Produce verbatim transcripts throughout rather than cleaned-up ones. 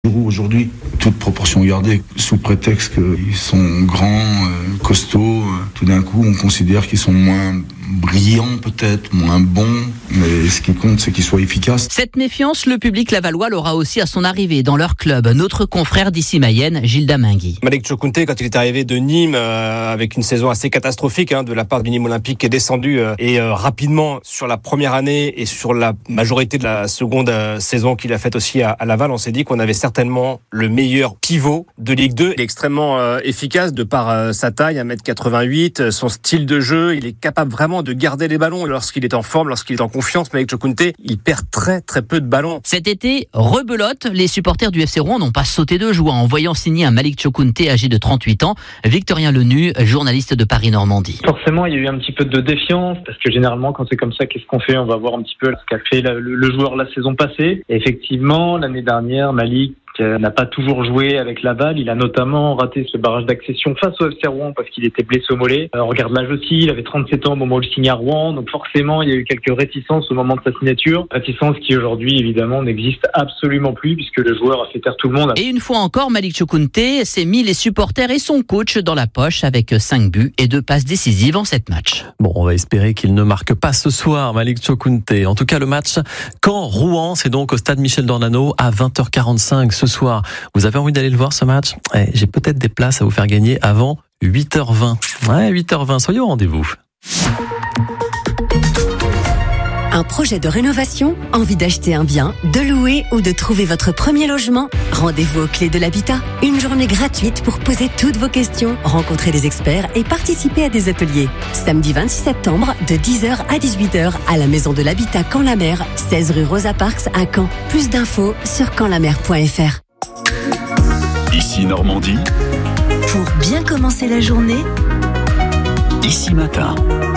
Aujourd'hui, toute proportion gardée, sous prétexte qu'ils sont grands, euh, costauds, euh, tout d'un coup on considère qu'ils sont moins brillants peut-être, moins bons, mais ce qui compte c'est qu'ils soient efficaces. Cette méfiance, le public lavallois l'aura aussi à son arrivée dans leur club. Notre confrère d'ici Mayenne, Gilles Damingui. Malik Tchoukounte, quand il est arrivé de Nîmes, euh, avec une saison assez catastrophique hein, de la part du Nîmes Olympique, qui est descendu euh, et euh, rapidement sur la première année et sur la majorité de la seconde euh, saison qu'il a faite aussi à, à Laval, on s'est dit qu'on avait certainement le meilleur pivot de Ligue deux. Il est extrêmement euh, efficace de par euh, sa taille, un mètre quatre-vingt-huit, son style de jeu, il est capable vraiment de garder les ballons lorsqu'il est en forme, lorsqu'il est en confiance. Malik Tchoukounte, il perd très très peu de ballons. Cet été, rebelote, les supporters du F C Rouen n'ont pas sauté de joie en voyant signer un Malik Tchoukounte âgé de trente-huit ans. Victorien Lenu, journaliste de Paris Normandie. Forcément, il y a eu un petit peu de défiance parce que généralement, quand c'est comme ça, qu'est-ce qu'on fait ? On va voir un petit peu ce qu'a fait le, le joueur la saison passée. Et effectivement, l'année dernière, Malik n'a pas toujours joué avec Laval. Il a notamment raté ce barrage d'accession face au F C Rouen parce qu'il était blessé au mollet. On regarde l'âge aussi, il avait trente-sept ans au moment où il signe à Rouen. Donc forcément, il y a eu quelques réticences au moment de sa signature. Réticences qui aujourd'hui, évidemment, n'existent absolument plus puisque le joueur a fait taire tout le monde. Et une fois encore, Malik Tchoukounte s'est mis les supporters et son coach dans la poche avec cinq buts et deux passes décisives en sept matchs. Bon, on va espérer qu'il ne marque pas ce soir, Malik Tchoukounte. En tout cas, le match Caen-Rouen, c'est donc au stade Michel Dornano à vingt heures quarante-cinq ce soir. Vous avez envie d'aller le voir ce match ? eh, J'ai peut-être des places à vous faire gagner avant huit heures vingt. Ouais, huit heures vingt, soyez au rendez-vous. Un projet de rénovation, envie d'acheter un bien, de louer ou de trouver votre premier logement ? Rendez-vous aux Clés de l'Habitat. Une journée gratuite pour poser toutes vos questions, rencontrer des experts et participer à des ateliers. Samedi vingt-six septembre, de dix heures à dix-huit heures, à la Maison de l'Habitat Caen-la-Mer, seize rue Rosa Parks à Caen. Plus d'infos sur caen la mer point f r. Ici Normandie. Pour bien commencer la journée, Ici Matin.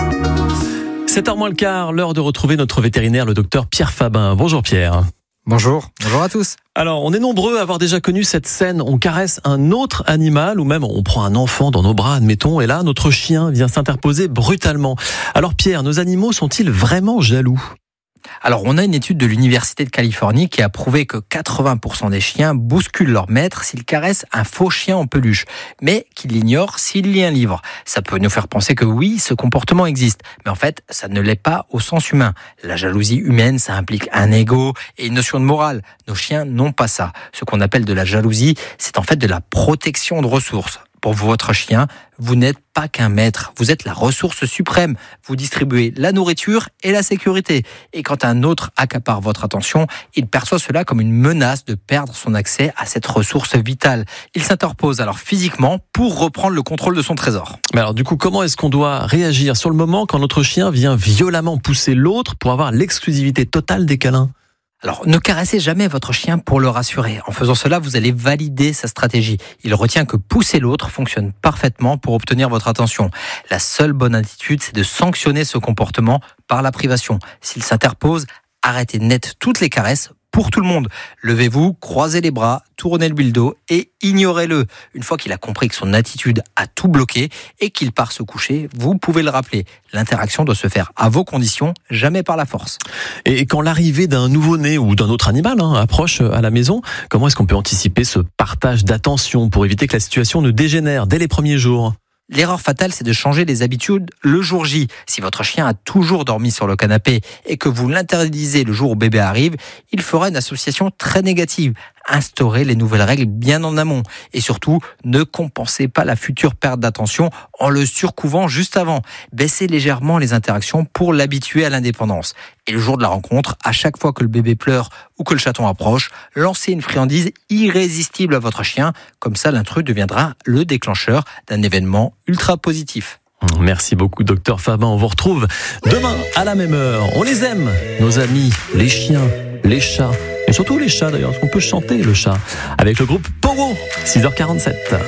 sept heures moins le quart, l'heure de retrouver notre vétérinaire, le docteur Pierre Fabin. Bonjour Pierre. Bonjour, bonjour à tous. Alors, on est nombreux à avoir déjà connu cette scène. On caresse un autre animal ou même on prend un enfant dans nos bras, admettons, et là, notre chien vient s'interposer brutalement. Alors Pierre, nos animaux sont-ils vraiment jaloux ? Alors, on a une étude de l'Université de Californie qui a prouvé que quatre-vingts pour cent des chiens bousculent leur maître s'ils caressent un faux chien en peluche, mais qu'ils l'ignorent s'il lit un livre. Ça peut nous faire penser que oui, ce comportement existe, mais en fait, ça ne l'est pas au sens humain. La jalousie humaine, ça implique un ego et une notion de morale. Nos chiens n'ont pas ça. Ce qu'on appelle de la jalousie, c'est en fait de la protection de ressources. Pour votre chien, vous n'êtes pas qu'un maître, vous êtes la ressource suprême. Vous distribuez la nourriture et la sécurité. Et quand un autre accapare votre attention, il perçoit cela comme une menace de perdre son accès à cette ressource vitale. Il s'interpose alors physiquement pour reprendre le contrôle de son trésor. Mais alors du coup, comment est-ce qu'on doit réagir sur le moment quand notre chien vient violemment pousser l'autre pour avoir l'exclusivité totale des câlins ? Alors, ne caressez jamais votre chien pour le rassurer. En faisant cela, vous allez valider sa stratégie. Il retient que pousser l'autre fonctionne parfaitement pour obtenir votre attention. La seule bonne attitude, c'est de sanctionner ce comportement par la privation. S'il s'interpose, arrêtez net toutes les caresses pour tout le monde. Levez-vous, croisez les bras, tournez-lui le dos et ignorez-le. Une fois qu'il a compris que son attitude a tout bloqué et qu'il part se coucher, vous pouvez le rappeler. L'interaction doit se faire à vos conditions, jamais par la force. Et quand l'arrivée d'un nouveau-né ou d'un autre animal hein, approche à la maison, comment est-ce qu'on peut anticiper ce partage d'attention pour éviter que la situation ne dégénère dès les premiers jours ? L'erreur fatale, c'est de changer les habitudes le jour J. Si votre chien a toujours dormi sur le canapé et que vous l'interdisez le jour où bébé arrive, il fera une association très négative. Instaurez les nouvelles règles bien en amont. Et surtout, ne compensez pas la future perte d'attention en le surcouvant juste avant. Baissez légèrement les interactions pour l'habituer à l'indépendance. Et le jour de la rencontre, à chaque fois que le bébé pleure ou que le chaton approche, lancez une friandise irrésistible à votre chien. Comme ça, l'intrus deviendra le déclencheur d'un événement ultra positif. Merci beaucoup, docteur Fabin. On vous retrouve demain à la même heure. On les aime, nos amis, les chiens, les chats. Et surtout les chats d'ailleurs, parce qu'on peut chanter le chat. Avec le groupe Pogo, six heures quarante-sept.